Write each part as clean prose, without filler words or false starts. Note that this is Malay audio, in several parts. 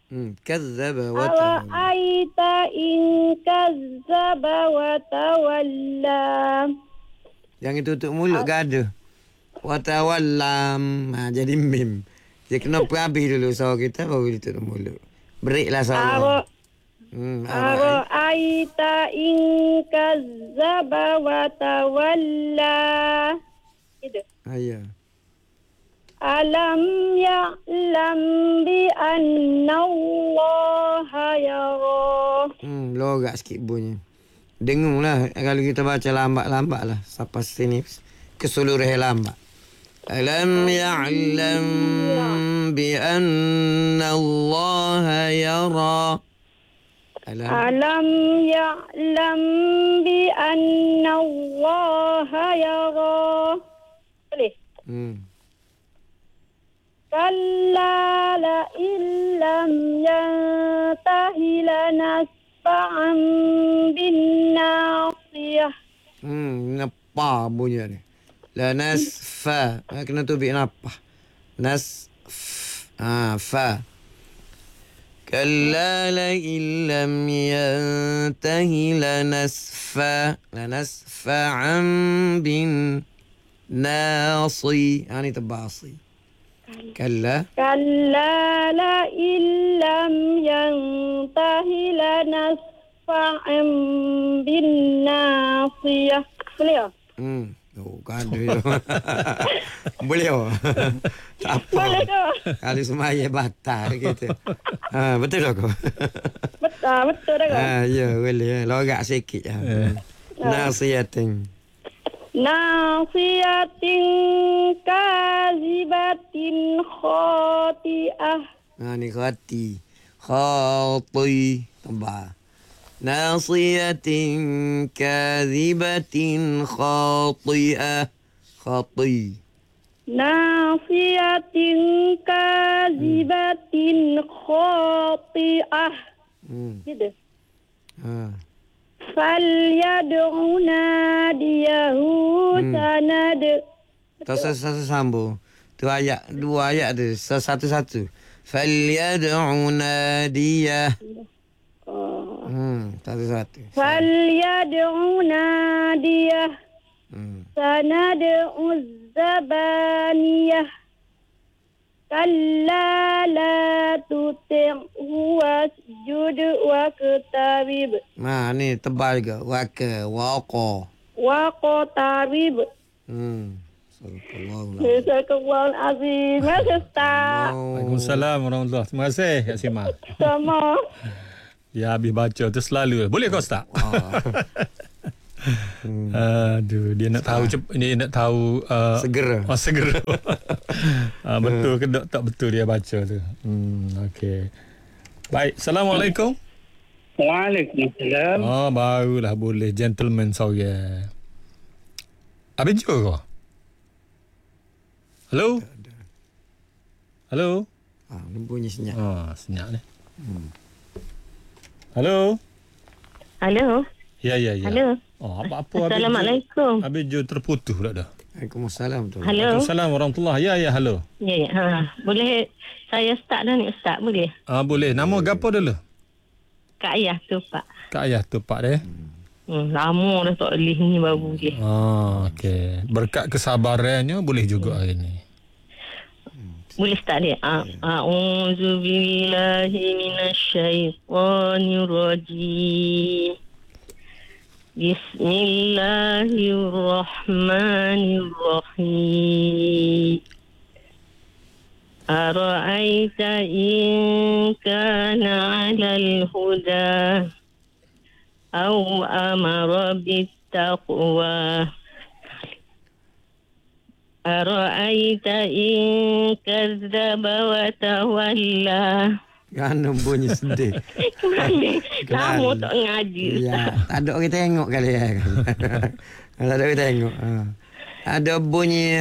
Kazzaba wa tawalla. Ara'aita in kazzaba wa tawalla. Jangan tutup mulut gaduh. Wa tawallam. Jadi mim. Dia kena habis dulu suara kita baru ditutup mulut. Breaklah suara. Ara'ai. Ara'aita in kazzaba wa tawalla. Gitu. Ya. Alam ya'lam bi anna Allah yara. Lorak sikit bunyi. Dengarlah kalau kita baca lambat-lambat lah sampai sini keseluruhan lambat. Alam ya'lam bi anna Allah yara. Alam ya'lam bi anna Allah yara. Boleh? Kalla la illam yantahi lanasfa'an bin nasiyah. Napa bunyi ni? La nasfa. Kena tubik napa? Fa. Kalla la illam yantahi lanasfa'an bin nasi. Ni terbasi. Kalla la illam yantahi lanasfa'an bin nasiyah. Boleh? Gaduh. Boleh. Tak apa. Boleh ke? Kalau semaya batal gitu. Betul tak kau? Betul tak kau? Ya, boleh. Lorak sikit. Nasiyatin. Nasiyatin kazibatin khati'ah. Ni khati. Tambah. Nasiyatin kazibatin khati'ah. Khati. Nasiyatin kazibatin khati'ah. Gitu. Falyad'u nadiyahu sanad. Satu sambung. Tu ayat, dua ayat tu. Satu-satu. Falyad'u nadiyah. Satu-satu. Falyad'u nadiyah. Sanad'u zabaniyah. Kalla la tuti'hu wasjud waqtarib. Ni tebal juga. Waqa. Waqtarib. Jazakallahu azim. Ustaz. Waalaikumsalam warahmatullahi. Terima kasih Kak Sima. Sama. Ya, habis baca tu selalu. Boleh kau Ustaz? Aduh, dia nak tahu dia nak tahu segera. Segera. Betul ke tak betul dia baca tu. Okey. Baik, Assalamualaikum. Waalaikumsalam. Barulah boleh gentleman saya. Habis jumpa kau? Hello? Hello? Ni bunyi senyap. Senyap ni. Hello? Halo. Ya. Halo. Apa Assalamualaikum. Habis je terputus pula dah. Waalaikumsalam. Halo. Waalaikumsalam warahmatullahi. Ya, halo. Ya. Boleh saya start dah ni Ustaz, boleh? Boleh. Nama gapo dulu? Kak Ayah tu, Pak. Kak Ayah tu, Pak dia. Lama dah tak boleh ni baru je. Okey. Berkat kesabarannya boleh juga hari ni. Boleh start dia. A'udzu billahi minasyaitonir rajim. Bismillahirrahmanirrahim. Ara'aita in kana 'alal huda aw amara bittaqwa. Ara'aita in kazzaba wa tawalla. Kan bunyi sedih. Lama tak ngaji. Ya, tak ada orang tengok kali ya. Tak ada orang tengok. Ada bunyi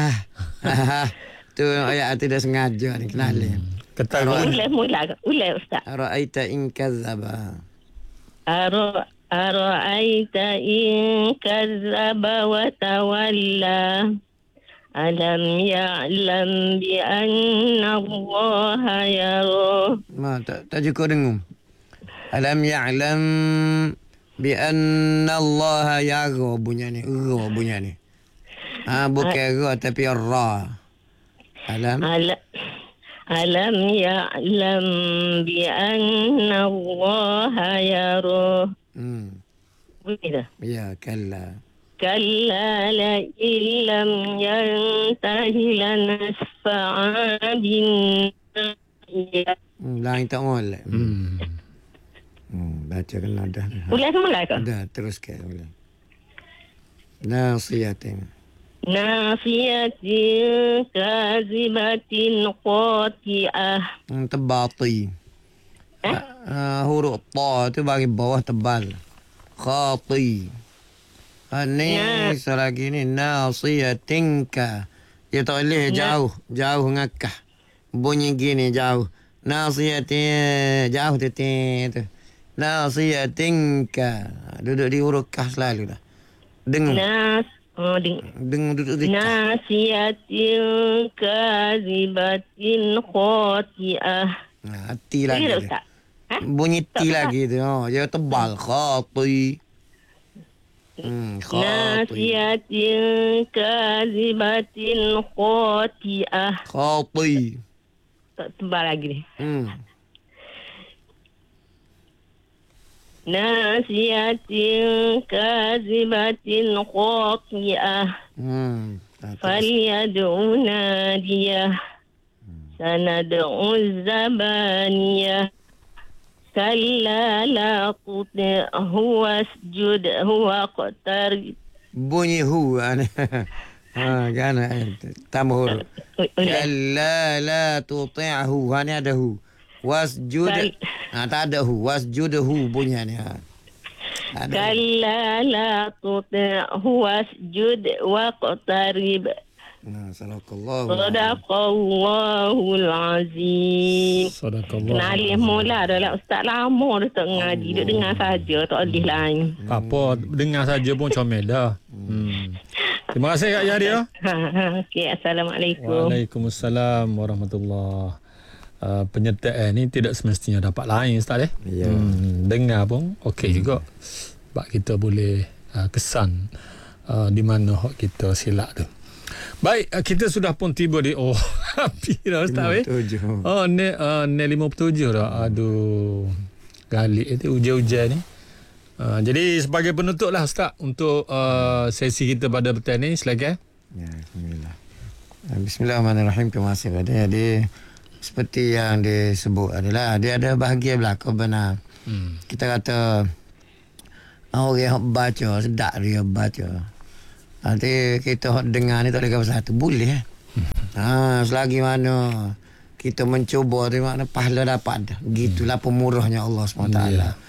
tu ayat tidak sengaja ni kenalin. Ulai Ustaz. Ara'aita in kazzaba. Ara'aita in kazzaba wa tawalla. Alam ya'lam bi anna Allah yara. tak cukup dengung. Alam ya'lam bi anna Allah yara bunyi ni. Ra bunyi ni. Bukan ra tapi ra. Alam Alam ya'lam bi anna Allah yara. Bunyi dah. Ya, kalla. كلا لئن لم ينته لنسفعا بالناصية. Lain tak molek. Baca kena dah. Boleh semula ke? Dah, teruskan boleh. Nasiyatin. ناصية كاذبة خاطئة. Tebati. Huruf ta tu bagi bawah tebal. Khati. Ni selagi ni nasiyatinka. Dia tak boleh jauh ngakah. Bunyi gini jauh. Nasiyatin jauh tu. Nasiyatinka. Duduk di huruf kah selalu dah. Dengung. Dengung duduk di kah. Nasiyatin kazibatin khati'ah. Hati lagi. Bunyi ti lagi tu. Dia tebal. Khati. Nasiyatin kazibatin khati'ah. Khati. Tak tebal lagi ni. Nasiyatin kazibatin khati'ah. Falyad'u nadiyah. Sanad'u zabaniyah. Kalla la tuti'hu wasjudhu waqtarib. Bunyi hu. Kan tambah huruf. Kalla la tuti'hu. Ni ada hu. Wasjud. Tak ada hu. Wasjudhu bunyi ni. Kalla la tuti'hu wasjud waqtarib. Sadaqallahul azim. Sadaqallah. Kena alih mula dah lah. Ustaz lama dah tak ngaji. Dia dengar saja. Tak alih lain. Apa, dengar saja pun comel dah. Terima kasih Kak Yahya. Okey, Assalamualaikum. Waalaikumsalam warahmatullahi. Penyertaan ni tidak semestinya dapat lain Ustaz Ya. Dengar pun okey juga. Sebab kita boleh kesan di mana hak kita silap tu. Baik, kita sudah pun tiba di api dah Ustaz. 57. Ni 57 dah. Aduh. Galik itu hujan-hujan ni. Jadi sebagai penutup lah Ustaz untuk sesi kita pada petang ni, silakan. Ya, Bismillah. Bismillahirrahmanirrahim. Terima kasih pada dia. Seperti yang disebut adalah dia ada bahagia berlaku benar. Kita kata orang yang baca sedap dia baca. Nanti kita dengar ni tak boleh kata satu boleh. Selagi mana kita mencuba tu makna pahala dapat dah. Gitulah pemurahnya Allah SWT.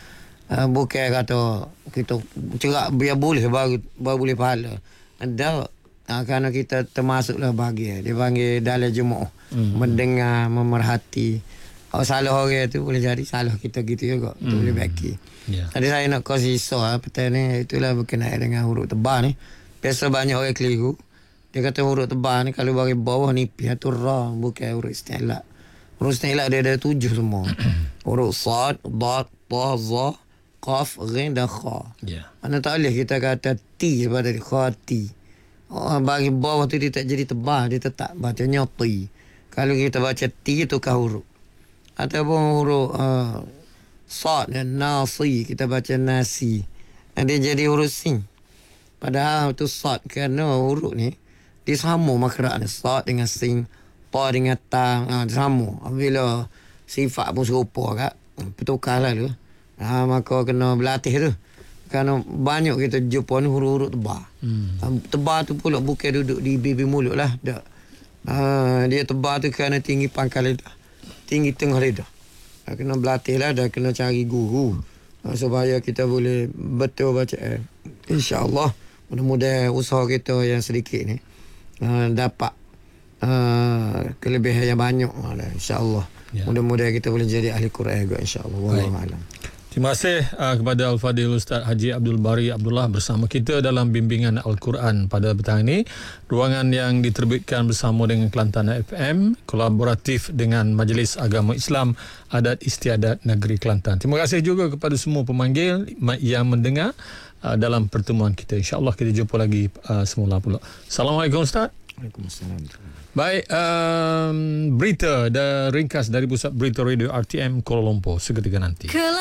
Bukan kata kita cerak biar boleh baru boleh pahala. Ada kerana kita termasuklah bahagia. Dia panggil dalam jemaah. Mendengar, memerhati. Kalau salah orang tu boleh jadi salah kita gitu juga. Tu boleh baiki. Jadi saya nak kasih isu petang ni. Itulah berkenaan dengan huruf tebal ni. Biasa banyak orang keliru. Dia kata huruf tebal ni kalau bagi bawah nipis tu ra, bukan huruf istilah. Huruf istilah dia ada 7 semua. Huruf sad, dad, ta, za, qaf, ghin dan kha. Mana tak boleh kita kata ti pada khati. Bagi bawah tu dia tak jadi tebal, dia tetap bacanya ti. Kalau kita baca ti tu kah huruf. Ataupun huruf sad dan nasi kita baca nasi. Dia jadi huruf sin. Padahal tu sad kerana huruf ni dia sama makhraj ni. Sad dengan sin, ta dengan ta, sama. Bila sifat pun serupa kat, bertukarlah tu. Maka kena berlatih tu. Kerana banyak kita jumpa ni huruf-huruf tebal. Tebal tu pula bukan duduk di bibir mulut lah. Tak. Dia tebal tu kerana tinggi pangkal lidah. Tinggi tengah lidah. Kena berlatih lah dan kena cari guru. Supaya kita boleh betul baca. InsyaAllah. Mudah-mudahan usaha kita yang sedikit ni dapat kelebihan yang banyak. InsyaAllah. Mudah-mudahan kita boleh jadi ahli Quran juga. InsyaAllah. Wallahualam. Terima kasih kepada Al-Fadhil Ustaz Haji Abdul Bari Abdullah bersama kita dalam bimbingan Al-Quran pada petang ini. Ruangan yang diterbitkan bersama dengan Kelantan FM, kolaboratif dengan Majlis Agama Islam Adat Istiadat Negeri Kelantan. Terima kasih juga kepada semua pemanggil yang mendengar dalam pertemuan kita. InsyaAllah kita jumpa lagi semula pula. Assalamualaikum Ustaz. Waalaikumsalam. Baik, berita ringkas dari Pusat Berita Radio RTM Kuala Lumpur seketika nanti.